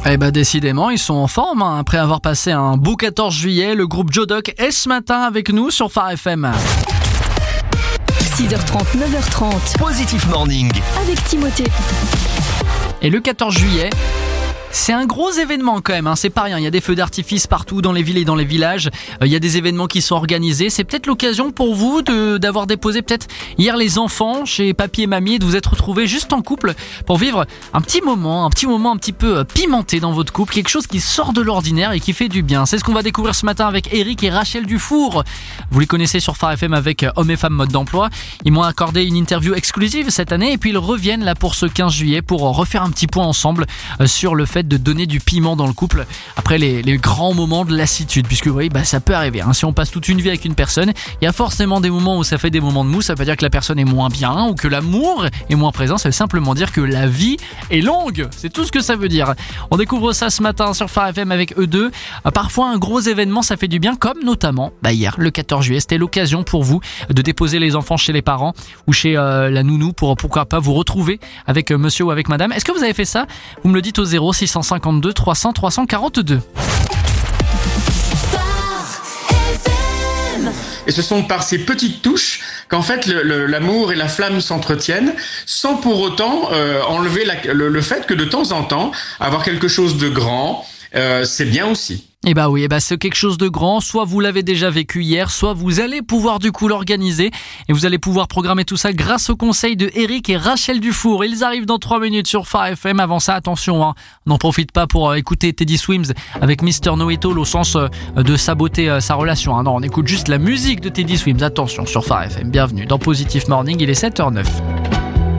Eh ben décidément, ils sont en forme. Après avoir passé un beau 14 juillet, le groupe Jodoc est ce matin avec nous sur Phare FM. 6h30, 9h30. Positif Morning. Avec Timothée. Et le 14 juillet... c'est un gros événement quand même, c'est pas rien. Il y a des feux d'artifice partout dans les villes et dans les villages. Il y a des événements qui sont organisés. C'est peut-être l'occasion pour vous d'avoir déposé peut-être hier les enfants chez papy et mamie et de vous être retrouvés juste en couple pour vivre un petit moment un petit peu pimenté dans votre couple. Quelque chose qui sort de l'ordinaire et qui fait du bien. C'est ce qu'on va découvrir ce matin avec Eric et Rachel Dufour. Vous les connaissez sur Phare FM avec Hommes et Femmes Mode d'Emploi. Ils m'ont accordé une interview exclusive cette année et puis ils reviennent là pour ce 15 juillet pour refaire un petit point ensemble sur le fait de donner du piment dans le couple après les grands moments de lassitude, puisque vous voyez, ça peut arriver. Si on passe toute une vie avec une personne, il y a forcément des moments où ça fait des moments de mou. Ça veut pas dire que la personne est moins bien ou que l'amour est moins présent. Ça veut simplement dire que la vie est longue. C'est tout ce que ça veut dire. On découvre ça ce matin sur Phare FM avec eux deux. Parfois, un gros événement, ça fait du bien, comme notamment hier, le 14 juillet. C'était l'occasion pour vous de déposer les enfants chez les parents ou chez la nounou pour pourquoi pas vous retrouver avec monsieur ou avec madame. Est-ce que vous avez fait ça? Vous me le dites au 0652 300 342. Et ce sont par ces petites touches qu'en fait l'amour et la flamme s'entretiennent, sans pour autant enlever le fait que de temps en temps, avoir quelque chose de grand, c'est bien aussi. Eh oui, c'est quelque chose de grand. Soit vous l'avez déjà vécu hier, soit vous allez pouvoir du coup l'organiser et vous allez pouvoir programmer tout ça grâce au conseil de Eric et Rachel Dufour. Ils arrivent dans 3 minutes sur Phare FM. Avant ça, attention, n'en profite pas pour écouter Teddy Swims avec Mr. Know-It-All au sens de saboter sa relation. Non, on écoute juste la musique de Teddy Swims. Attention sur Phare FM. Bienvenue dans Positif Morning, il est 7h09.